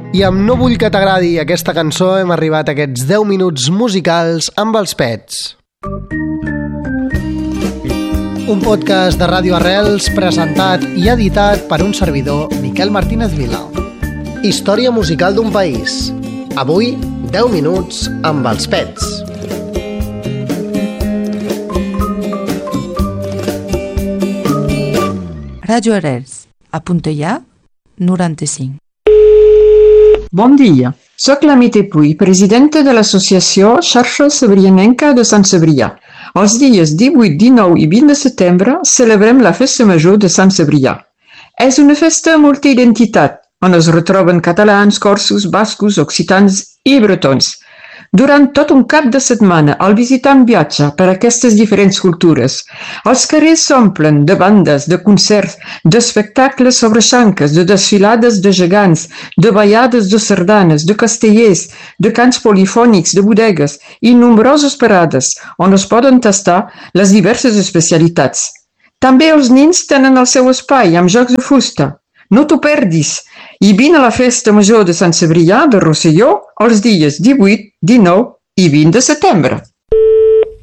I amb No vull que t'agradi aquesta cançó hem arribat a aquests 10 minuts musicals amb els Pets. Un podcast de Ràdio Arrels presentat i editat per un servidor, Miquel Martínez Vila. Història musical d'un país. Avui, 10 minuts amb els Pets. Ràdio Arrels, a Puntellà, 95. Bon dia, soc la Mite Puy, presidenta de l'associació Xarxa Cebrianenca de Sant Cebrià. Els dies 18, 19 i 20 de setembre celebrem la Festa Major de Sant Cebrià. És una festa multiidentitat, on es retroben catalans, corsos, bascos, occitans i bretons. Durant tot un cap de setmana, el visitant viatja per aquestes diferents cultures. Els carrers s'omplen de bandes, de concerts, d'espectacles sobre xanques, de desfilades de gegants, de ballades de sardanes, de castellers, de cants polifònics, de bodegues i nombroses parades on es poden tastar les diverses especialitats. També els nins tenen el seu espai amb jocs de fusta. No t'ho perdis! I vine a la Festa Major de Sant Cebrià de Rosselló els dies 18, 19 i 20 de setembre.